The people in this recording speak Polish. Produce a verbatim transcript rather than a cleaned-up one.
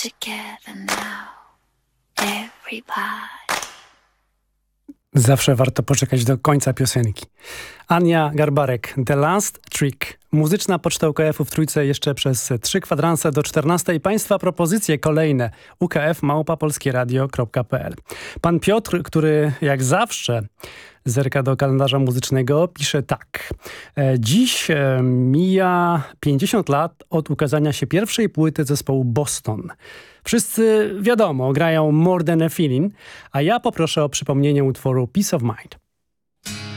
together now, everybody. Zawsze warto poczekać do końca piosenki. Ania Garbarek, The Last Trick. Muzyczna poczta U K F-u w Trójce jeszcze przez trzy kwadranse do czternastej. Państwa propozycje kolejne. U K F małpa polskieradio kropka p l. Pan Piotr, który jak zawsze zerka do kalendarza muzycznego, pisze tak. Dziś mija pięćdziesiąt lat od ukazania się pierwszej płyty zespołu Boston. Wszyscy, wiadomo, grają More Than a Feeling, a ja poproszę o przypomnienie utworu Peace of Mind.